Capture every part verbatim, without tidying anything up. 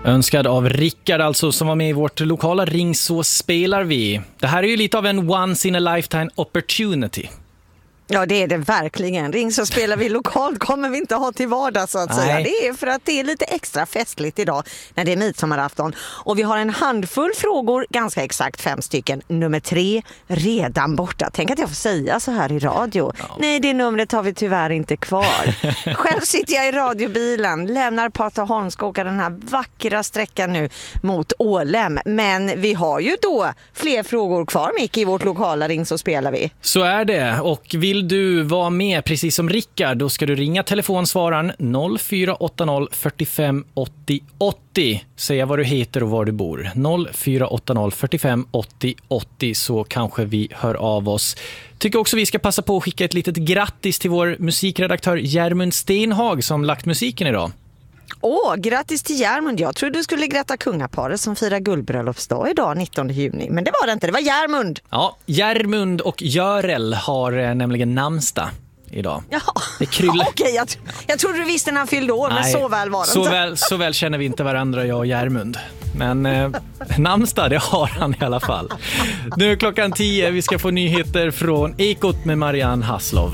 Önskad av Rickard alltså, som var med i vårt lokala Ring så spelar vi. Det här är ju lite av en once in a lifetime opportunity. Ja, det är det verkligen. Ring så spelar vi lokalt kommer vi inte ha till vardag så att Nej. säga. Det är för att det är lite extra festligt idag när det är midsommarafton. Och vi har en handfull frågor, ganska exakt fem stycken. Nummer tre, redan borta. Tänk att jag får säga så här i radio. Ja. Nej, det numret har vi tyvärr inte kvar. Själv sitter jag i radiobilen, lämnar Paterholm, ska åka den här vackra sträckan nu mot Ålem. Men vi har ju då fler frågor kvar, Micke, i vårt lokala Ring så spelar vi. Så är det, och vi Vill du vara med precis som Rickard, då ska du ringa telefonsvararen noll fyra åtta noll fyrtiofem åttio åttio. Säga vad du heter och var du bor. noll fyra åtta noll fyrtiofem åttio åttio, så kanske vi hör av oss. Tycker också vi ska passa på att skicka ett litet grattis till vår musikredaktör Järmund Stenhag som lagt musiken idag. Åh, grattis till Järmund. Jag trodde du skulle gratta kungaparet som firar guldbröllopsdag idag nittonde juni. Men det var det inte, det var Järmund. Ja, Järmund och Görel har eh, nämligen namnsdag idag. Ja, det kryllar. Ja, okej, jag, jag trodde du visste när han fyllde år, Nej, men så väl var det så inte. Väl, så väl känner vi inte varandra, jag och Järmund. Men eh, namnsdag, det har han i alla fall. Nu är klockan tio, vi ska få nyheter från Ekot med Marianne Hasslov.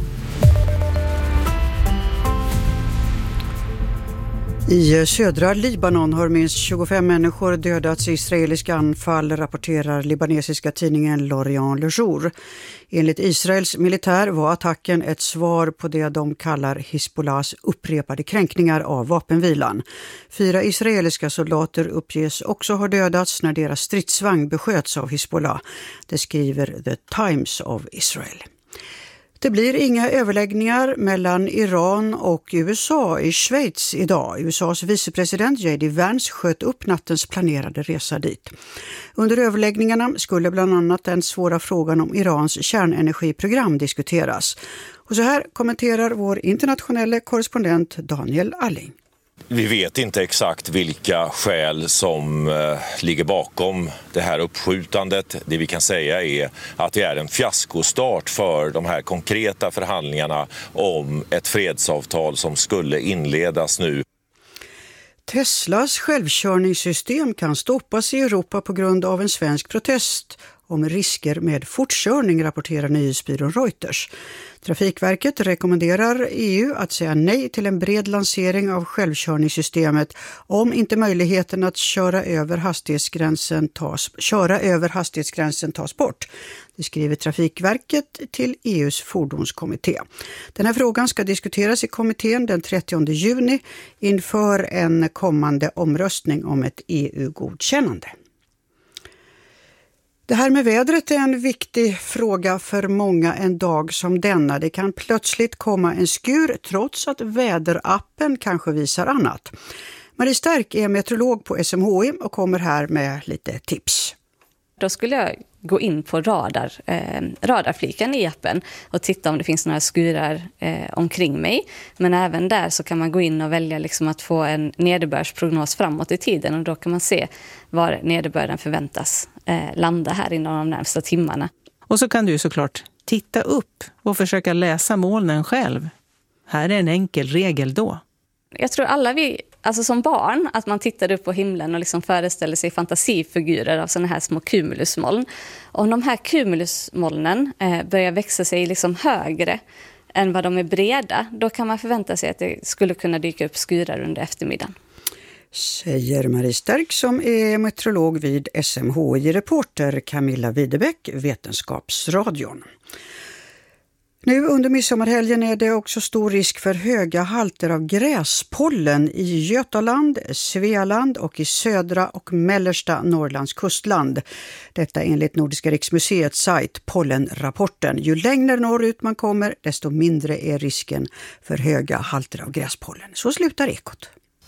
I södra Libanon har minst tjugofem människor dödats i israeliska anfall, rapporterar libanesiska tidningen L'Orient Le Jour. Enligt Israels militär var attacken ett svar på det de kallar Hizbollahs upprepade kränkningar av vapenvilan. Fyra israeliska soldater uppges också ha dödats när deras stridsvagn besköts av Hizbollah. Det skriver The Times of Israel. Det blir inga överläggningar mellan Iran och U S A i Schweiz idag. U S A:s vicepresident J D Vance sköt upp nattens planerade resa dit. Under överläggningarna skulle bland annat den svåra frågan om Irans kärnenergiprogram diskuteras. Och så här kommenterar vår internationella korrespondent Daniel Alling. Vi vet inte exakt vilka skäl som eh, ligger bakom det här uppskjutandet. Det vi kan säga är att det är en fiaskostart för de här konkreta förhandlingarna om ett fredsavtal som skulle inledas nu. Teslas självkörningssystem kan stoppas i Europa på grund av en svensk protest om risker med fortkörning, rapporterar nyhetsbyrån Reuters. Trafikverket rekommenderar E U att säga nej till en bred lansering av självkörningssystemet om inte möjligheten att köra över hastighetsgränsen tas, köra över hastighetsgränsen tas bort. Det skriver Trafikverket till E U:s fordonskommitté. Den här frågan ska diskuteras i kommittén den trettionde juni inför en kommande omröstning om ett E U-godkännande. Det här med vädret är en viktig fråga för många en dag som denna. Det kan plötsligt komma en skur trots att väderappen kanske visar annat. Marie Stärk är meteorolog på S M H I och kommer här med lite tips. Då skulle jag gå in på radar, eh, radarfliken i appen och titta om det finns några skurar eh, omkring mig. Men även där så kan man gå in och välja liksom att få en nederbördsprognos framåt i tiden, och då kan man se var nederbörden förväntas eh, landa här inom de närmsta timmarna. Och så kan du såklart titta upp och försöka läsa molnen själv. Här är en enkel regel då. Jag tror alla vi, alltså som barn, att man tittade upp på himlen och liksom föreställer sig fantasifigurer av sådana här små cumulusmoln. Och om de här cumulusmolnen eh, börjar växa sig liksom högre än vad de är breda, då kan man förvänta sig att det skulle kunna dyka upp skurar under eftermiddagen. Säger Marie Stärk som är meteorolog vid S M H I-reporter Camilla Widebäck, Vetenskapsradion. Nu under midsommarhelgen är det också stor risk för höga halter av gräspollen i Götaland, Svealand och i södra och mellersta Norrlands kustland. Detta enligt Nordiska riksmuseets sajt Pollenrapporten. Ju längre norrut man kommer, desto mindre är risken för höga halter av gräspollen. Så slutar Ekot.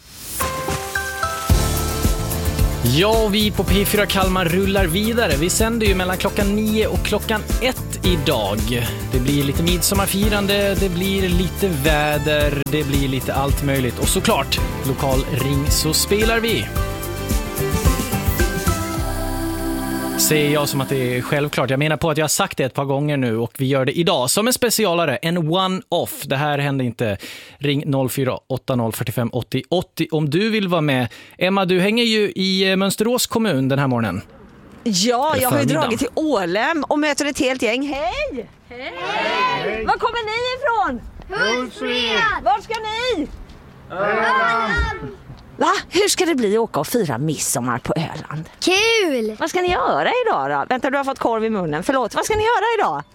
Ja, vi på P fyra Kalmar rullar vidare. Vi sänder ju mellan klockan nio och klockan ett idag. Det blir lite midsommarfirande, det blir lite väder, det blir lite allt möjligt. Och såklart, lokal Ring så spelar vi. Ser jag som att det är självklart. Jag menar på att jag har sagt det ett par gånger nu och vi gör det idag som en specialare, en one-off. Det här händer inte. Ring noll fyra åtta noll fyrtiofem åttio åttio om du vill vara med. Emma, du hänger ju i Mönsterås kommun den här morgonen. Ja, jag har ju dragit till Ålem och möter ett helt gäng. Hej! Hej! Hej! Var kommer ni ifrån? Hultsfred! Var ska ni? Öland! Va? Hur ska det bli att åka och fira midsommar på Öland? Kul! Vad ska ni göra idag då? Vänta, du har fått korv i munnen. Förlåt, vad ska ni göra idag?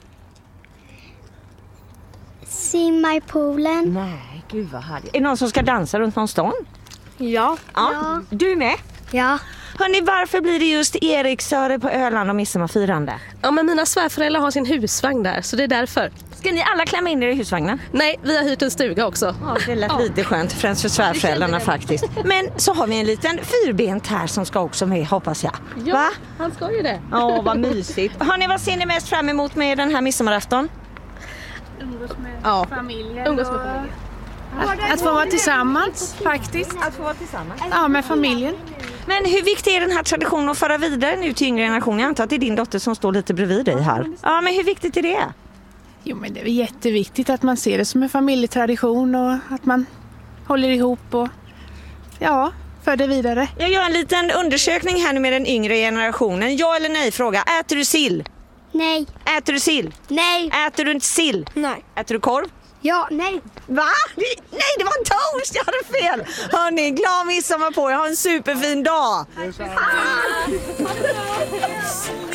Simma i poolen. Nej, gud vad härligt. Är det någon som ska dansa runt någon stånd? Ja. Ja. Ja. Du är med? Ja. Hörrni, varför blir det just Eriksöre på Öland och midsommarfirande? Ja, men mina svärföräldrar har sin husvagn där, så det är därför. Ska ni alla klämma in er i husvagnen? Nej, vi har hyrt en stuga också. Ja, det lät lite skönt, främst för svärföräldrarna faktiskt. Men så har vi en liten fyrbent här som ska också med, hoppas jag. Ja, Va? han ska ju det. Åh, vad mysigt. Hörni, vad ser ni mest fram emot med den här midsommarafton? Umgås med Ja. familjen. Umgås med familjen. Att, att få vara tillsammans faktiskt. Att få vara tillsammans. Ja, med familjen. Men hur viktig är den här traditionen att föra vidare nu till yngre generation? Jag antar att det är din dotter som står lite bredvid dig här. Ja, men hur viktigt är det? Jo, men det är jätteviktigt att man ser det som en familjetradition och att man håller ihop och ja, för det vidare. Jag gör en liten undersökning här nu med den yngre generationen. Ja eller nej fråga. Äter du sill? Nej. Äter du sill? Nej. Äter du inte sill? Nej. Äter du korv? Ja, nej. Va? Nej, det var en toast! Jag hade fel! Hörni, glad midsommar på er. Ha en superfin dag!